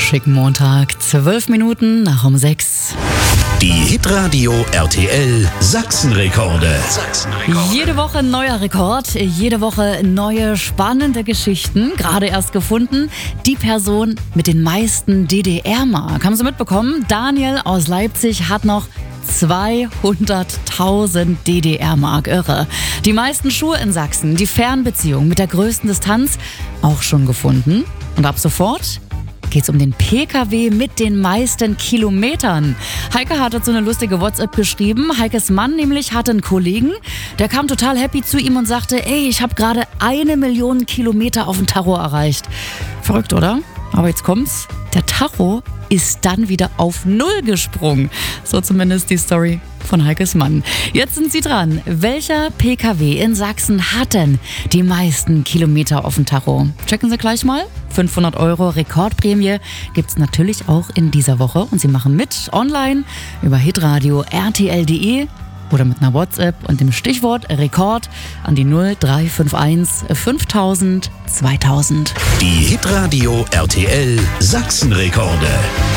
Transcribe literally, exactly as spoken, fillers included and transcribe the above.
Schicken Montag, zwölf Minuten nach um sechs. Die Hitradio R T L Sachsenrekorde. Sachsenrekorde. Jede Woche ein neuer Rekord, jede Woche neue spannende Geschichten. Gerade erst gefunden, die Person mit den meisten D D R-Mark. Haben Sie mitbekommen? Daniel aus Leipzig hat noch zweihunderttausend D D R-Mark. Irre. Die meisten Schuhe in Sachsen, die Fernbeziehung mit der größten Distanz auch schon gefunden. Und ab sofort geht's um den P K W mit den meisten Kilometern. Heike hat dazu eine lustige WhatsApp geschrieben. Heikes Mann nämlich hatte einen Kollegen, der kam total happy zu ihm und sagte, ey, ich habe gerade eine Million Kilometer auf dem Tacho erreicht. Verrückt, oder? Aber jetzt kommt's. Der Tacho ist dann wieder auf Null gesprungen. So zumindest die Story von Heikes Mann. Jetzt sind Sie dran. Welcher P K W in Sachsen hat denn die meisten Kilometer auf dem Tacho? Checken Sie gleich mal. fünfhundert Euro Rekordprämie gibt's natürlich auch in dieser Woche. Und Sie machen mit online über hitradio R T L punkt de oder mit einer WhatsApp und dem Stichwort Rekord an die null drei fünf eins fünftausend zweitausend. Die Hitradio R T L Sachsenrekorde.